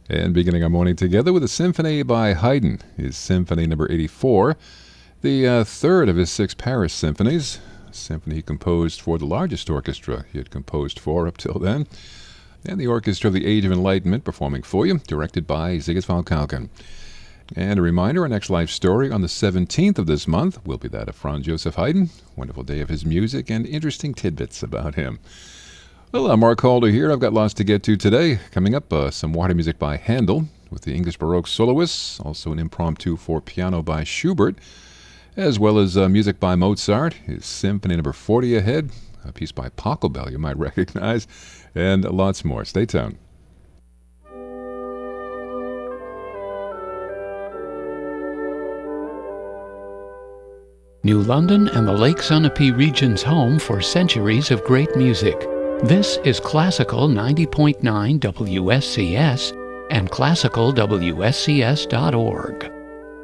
And beginning our morning together with a symphony by Haydn, his Symphony number 84, the third of his 6 Paris symphonies, a symphony he composed for the largest orchestra he had composed for up till then, and the Orchestra of the Age of Enlightenment performing for you, directed by Sigismund Kalkin. And a reminder, our next life story on the 17th of this month will be that of Franz Joseph Haydn. Wonderful day of his music and interesting tidbits about him. Well, I'm Mark Calder here. I've got lots to get to today. Coming up, some water music by Handel with the English Baroque soloists, also an impromptu for piano by Schubert, as well as music by Mozart, his Symphony number 40 ahead, a piece by Pachelbel you might recognize, and lots more. Stay tuned. New London and the Lake Sunapee region's home for centuries of great music. This is Classical 90.9 WSCS and classicalwscs.org.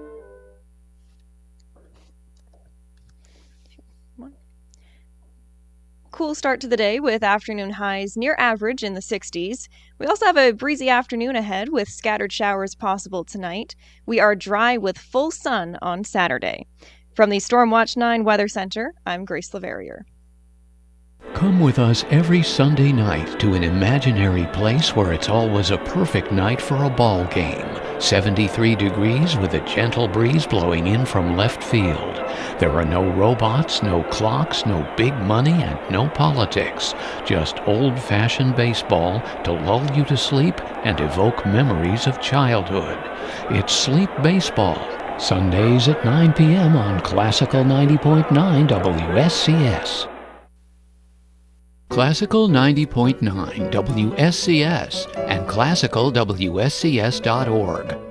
Cool start to the day with afternoon highs near average in the 60s. We also have a breezy afternoon ahead with scattered showers possible tonight. We are dry with full sun on Saturday. From the Stormwatch 9 Weather Center, I'm Grace Leverrier. Come with us every Sunday night to an imaginary place where it's always a perfect night for a ball game. 73 degrees with a gentle breeze blowing in from left field. There are no robots, no clocks, no big money, and no politics. Just old-fashioned baseball to lull you to sleep and evoke memories of childhood. It's Sleep Baseball. Sundays at 9 p.m. on Classical 90.9 WSCS. Classical 90.9 WSCS and classicalwscs.org.